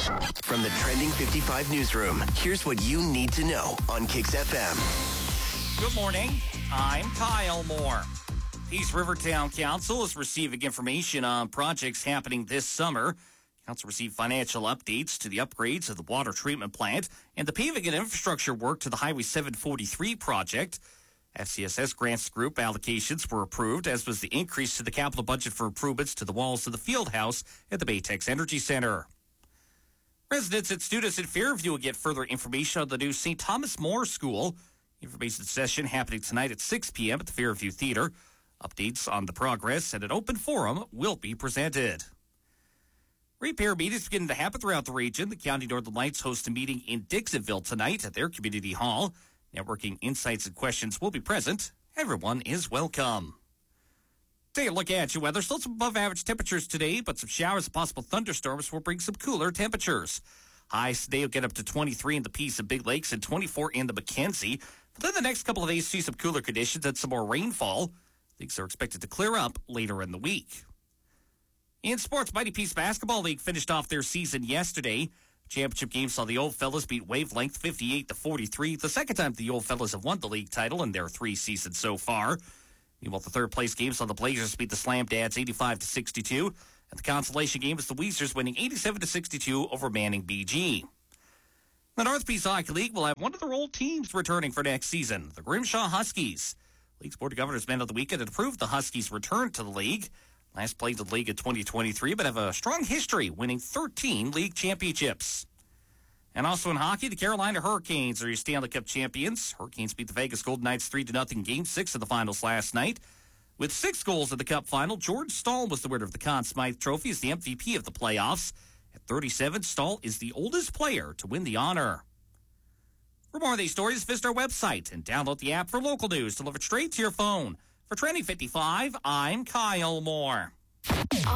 From the Trending 55 newsroom, here's what you need to know on Kicks FM. Good morning. I'm Kyle Moore. Peace Rivertown Council is receiving information on projects happening this summer. Council received financial updates to the upgrades of the water treatment plant and the paving and infrastructure work to the Highway 743 project. FCSS grants group allocations were approved, as was the increase to the capital budget for improvements to the walls of the field house at the Baytex Energy Center. Residents and students in Fairview will get further information on the new St. Thomas More School. Information session happening tonight at 6 p.m. at the Fairview Theater. Updates on the progress and an open forum will be presented. Repair meetings beginning to happen throughout the region. The County Northern Lights host a meeting in Dixonville tonight at their community hall. Networking insights and questions will be present. Everyone is welcome. Take a look at your weather. Still some above average temperatures today, but some showers and possible thunderstorms will bring some cooler temperatures. Highs today will get up to 23 in the Peace and Big Lakes and 24 in the Mackenzie. But then the next couple of days see some cooler conditions and some more rainfall. Things are expected to clear up later in the week. In sports, Mighty Peace Basketball League finished off their season yesterday. Championship game saw the Old Fellas beat Wavelength 58-43. The second time the Old Fellas have won the league title in their 3 seasons so far. Meanwhile, the third place game saw the Blazers beat the Slam Dads 85-62. And the consolation game was the Weezers winning 87-62 over Manning BG. The North Peace Hockey League will have one of their old teams returning for next season, the Grimshaw Huskies. League's Board of Governors met on the weekend and approved the Huskies' return to the league. Last played the league in 2023, but have a strong history, winning 13 league championships. And also in hockey, the Carolina Hurricanes are your Stanley Cup champions. Hurricanes beat the Vegas Golden Knights 3-0 in Game 6 of the finals last night. With 6 goals in the Cup final, George Stahl was the winner of the Conn Smythe Trophy as the MVP of the playoffs. At 37, Stahl is the oldest player to win the honor. For more of these stories, visit our website and download the app for local news delivered straight to your phone. For Trending 55, I'm Kyle Moore.